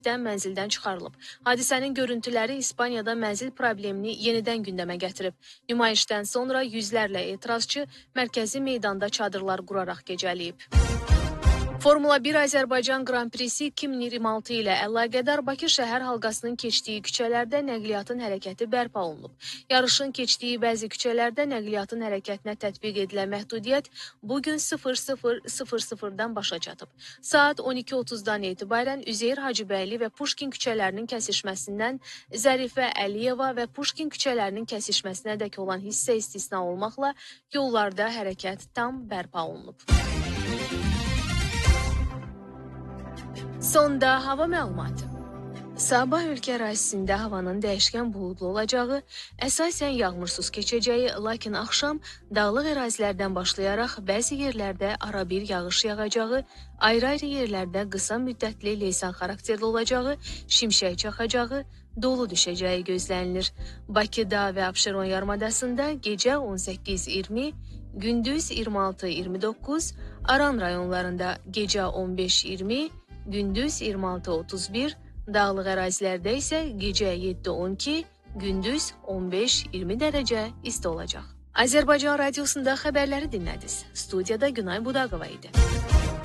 müddətdən mənzildən çıxarılıb. Hadisənin görüntüləri İspaniyada mənzil problemini yenidən gündəmə gətirib. Nümayişdən sonra yüzlərlə etirazçı mərkəzi meydanda çadırlar quraraq gecələyib. Formula 1 Azərbaycan Grand Prix'si 2026 ilə əlaqədar Bakı şəhər halqasının keçdiyi küçələrdə nəqliyyatın hərəkəti bərpa olunub. Yarışın keçdiyi bəzi küçələrdə nəqliyyatın hərəkətinə tətbiq edilən məhdudiyyət bugün 00:00-dan başa çatıb. Saat 12:30-dan etibarən Üzeyir Hacıbəyli və Puşkin küçələrinin kəsişməsindən Zərifə Əliyeva və Puşkin küçələrinin kəsişməsinədək olan hissə istisna olmaqla yollarda hərəkət tam bərpa olunub. Sonda hava məlumatı. Sabah ölkə ərazisində havanın dəyişkən buludlu olacağı, əsasən yağmursuz keçəcəyi, lakin axşam dağlıq ərazilərdən başlayaraq bəzi yerlərdə arabir yağış yağacağı, ayrı-ayrı yerlərdə qısa müddətli leysan xarakterli olacağı, şimşək çaxacağı, dolu düşəcəyi gözlənilir. Bakıda və Abşeron yarımadasında gecə 18-20, gündüz 26-29, Aran rayonlarında gecə 15-20, gündüz 26-31, dağlıq ərazilərdə isə gecə 7-12, gündüz 15-20 dərəcə isti olacaq. Azərbaycan radiosunda xəbərləri dinlədiniz. Studiyada Günay Budaqova idi.